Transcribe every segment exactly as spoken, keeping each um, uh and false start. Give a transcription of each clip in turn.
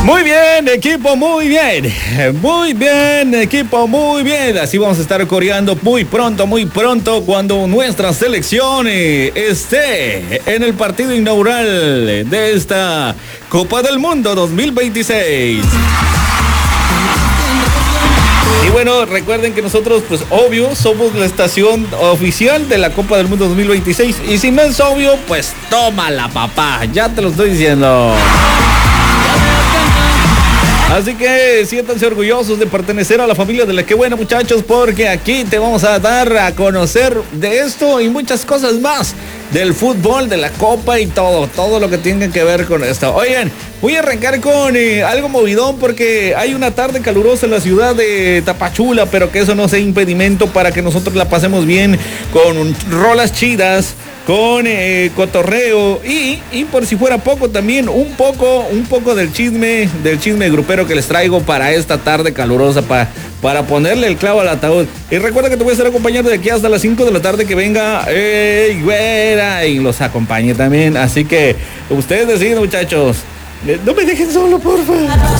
Muy bien, equipo, muy bien. Muy bien, equipo, muy bien. Así vamos a estar coreando muy pronto, muy pronto, cuando nuestra selección esté en el partido inaugural de esta Copa del Mundo dos mil veintiséis. Y bueno, recuerden que nosotros, pues obvio, somos la estación oficial de la Copa del Mundo dos mil veintiséis. Y si no es obvio, pues tómala, papá. Ya te lo estoy diciendo. Así que siéntanse orgullosos de pertenecer a la familia de La Que Buena, muchachos, porque aquí te vamos a dar a conocer de esto y muchas cosas más, del fútbol, de la copa y todo, todo lo que tenga que ver con esto. Oigan, voy a arrancar con eh, algo movidón porque hay una tarde calurosa en la ciudad de Tapachula, pero que eso no sea impedimento para que nosotros la pasemos bien con un, rolas chidas, con eh, cotorreo y, y por si fuera poco también un poco, un poco del chisme, del chisme grupero que les traigo para esta tarde calurosa, para, para ponerle el clavo al ataúd. Y recuerda que te voy a estar acompañando de aquí hasta las cinco de la tarde que venga eh, güera, y los acompañe también. Así que ustedes deciden, muchachos. No me dejen solo, porfa.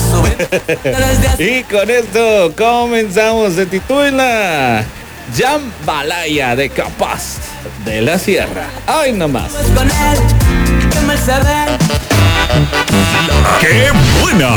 Y con esto comenzamos. Se titula Jambalaya de Capaz de la Sierra. ¡Ay, nomás! ¡Qué buena!